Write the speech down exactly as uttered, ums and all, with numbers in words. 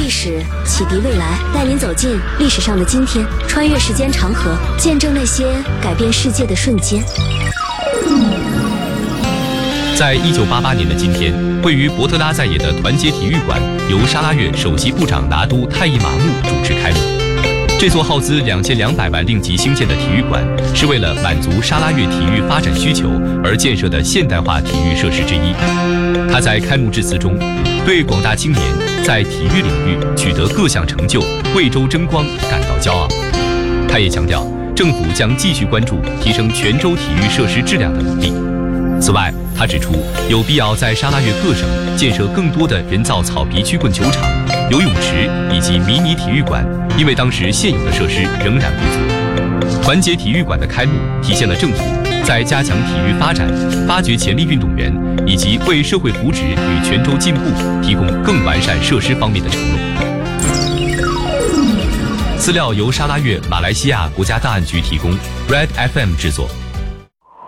历史，启迪未来，带您走进历史上的今天，穿越时间长河，见证那些改变世界的瞬间。 在一九八八年的今天，位于伯特拉在野的团结体育馆由沙拉越首席部长拿督泰伊马木主持开幕。这座耗资两千两百万令吉兴建的体育馆，是为了满足沙拉越体育发展需求而建设的现代化体育设施之一。他在开幕致辞中，对广大青年在体育领域取得各项成就、贵州争光感到骄傲。他也强调，政府将继续关注提升泉州体育设施质量的努力。此外，他指出，有必要在沙拉越各省建设更多的人造草皮曲棍球场、游泳池以及迷你体育馆，因为当时现有的设施仍然不足。团结体育馆的开幕体现了政府在加强体育发展、发掘潜力运动员以及为社会福祉与泉州进步提供更完善设施方面的承诺。资料由沙拉越马来西亚国家档案局提供 ，Red F M 制作。